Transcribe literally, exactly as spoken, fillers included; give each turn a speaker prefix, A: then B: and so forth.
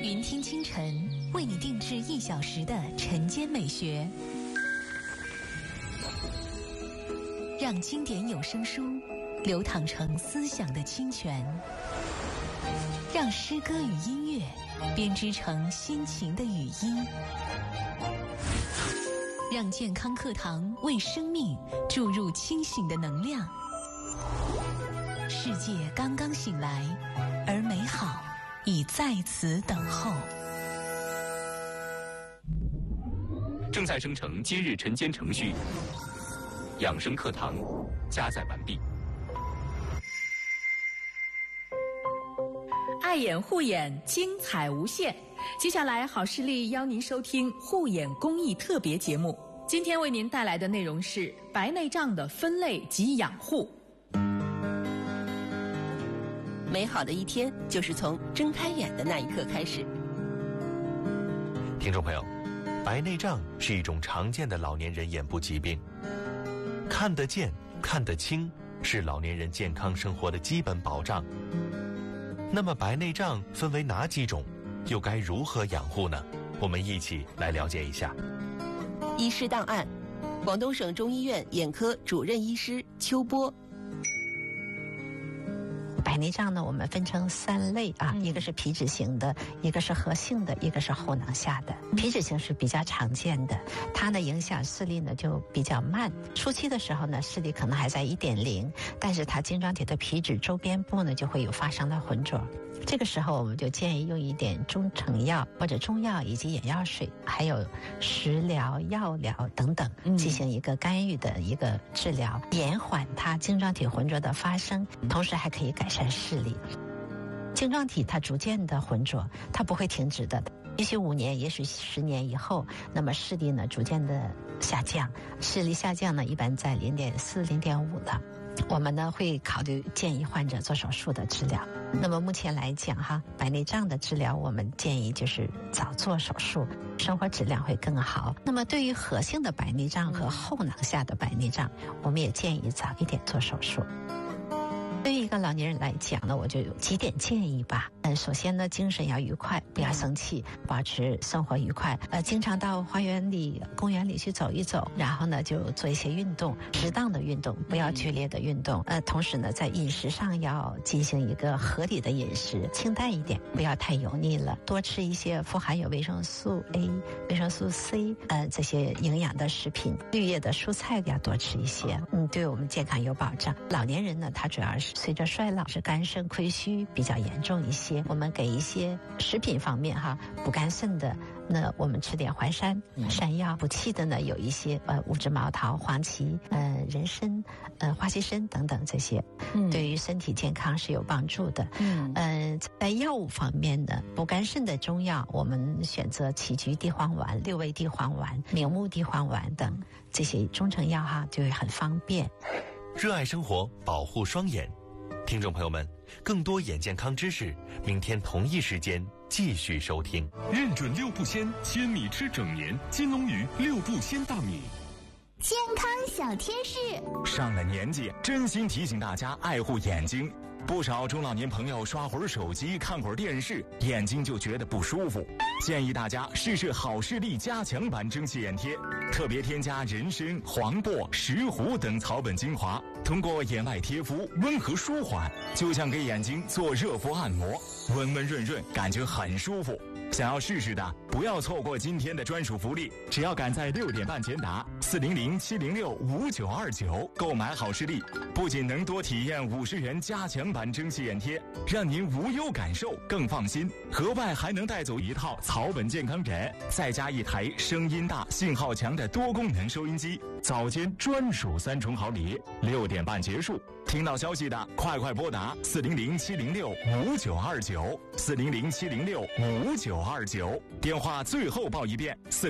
A: 云听清晨为你定制一小时的晨间美学，让经典有声书流淌成思想的清泉，让诗歌与音乐编织成心情的语音，让健康课堂为生命注入清醒的能量。世界刚刚醒来，而美好已在此等候。
B: 正在生成今日晨间程序，养生课堂加载完毕。
C: 爱眼护眼，精彩无限。接下来，好视力邀您收听护眼公益特别节目。今天为您带来的内容是白内障的分类及养护。
D: 美好的一天就是从睁开眼的那一刻开始。
E: 听众朋友，白内障是一种常见的老年人眼部疾病，看得见、看得清是老年人健康生活的基本保障。那么白内障分为哪几种，又该如何养护呢？我们一起来了解一下。
D: 医师档案，广东省中医院眼科主任医师邱波。
F: 白内障呢，我们分成三类啊，嗯、一个是皮脂型的，一个是核性的，一个是后囊下的。皮脂型是比较常见的，它呢影响视力呢就比较慢。初期的时候呢，视力可能还在一点零，但是它晶状体的皮脂周边部呢就会有发生的浑浊。这个时候我们就建议用一点中成药或者中药以及眼药水，还有食疗、药疗等等，进行一个干预的一个治疗，嗯、延缓它晶状体浑浊的发生，同时还可以改善视力。晶状体它逐渐的浑浊，它不会停止的，也许五年，也许十年以后，那么视力呢逐渐的下降，视力下降呢一般在零点四、零点五了。我们呢会考虑建议患者做手术的治疗。那么目前来讲哈，白内障的治疗我们建议就是早做手术，生活质量会更好。那么对于核性的白内障和后囊下的白内障，我们也建议早一点做手术。对于一个老年人来讲呢，我就有几点建议吧。嗯，首先呢，精神要愉快，不要生气，保持生活愉快。呃，经常到花园里、公园里去走一走，然后呢，就做一些运动，适当的运动，不要剧烈的运动。呃，同时呢，在饮食上要进行一个合理的饮食，清淡一点，不要太油腻了，多吃一些富含有维生素 A、维生素 C， 呃，这些营养的食品，绿叶的蔬菜要多吃一些，嗯，对我们健康有保障。老年人呢，他主要是随着衰老是肝肾亏虚比较严重一些，我们给一些食品方面哈，补肝肾的，那我们吃点淮山、山药；补气的呢，有一些呃五指毛桃、黄芪、呃人参、呃花旗参等等这些，嗯，对于身体健康是有帮助的。嗯，呃，在药物方面呢，补肝肾的中药，我们选择杞菊地黄丸、六味地黄丸、明目地黄丸等这些中成药哈，就会很方便。
E: 热爱生活，保护双眼。听众朋友们，更多眼健康知识，明天同一时间继续收听。
G: 认准六步鲜，鲜米吃整年。金龙鱼六步鲜大米。
H: 健康小贴士。
I: 上了年纪，真心提醒大家爱护眼睛。不少中老年朋友刷会儿手机、看会儿电视，眼睛就觉得不舒服。建议大家试试好视力加强版蒸汽眼贴，特别添加人参、黄柏、石斛等草本精华，通过眼外贴敷温和舒缓，就像给眼睛做热敷按摩，温温润润，感觉很舒服。想要试试的，不要错过今天的专属福利，只要赶在六点半前打四零零七零六五九二九购买好视力，不仅能多体验五十元加强版蒸汽眼贴，让您无忧感受更放心，额外还能带走一套草本健康枕，再加一台声音大、信号强的多功能收音机，早间专属三重好礼。六点半结束，听到消息的快快拨打四零零七零六五九二九四零零七零六五九二九，电话最后报一遍四。